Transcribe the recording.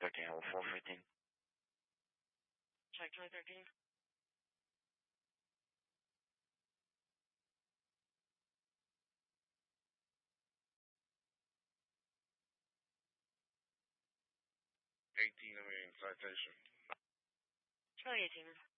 13, hold 415. Check 2013. 18, citation. 2018.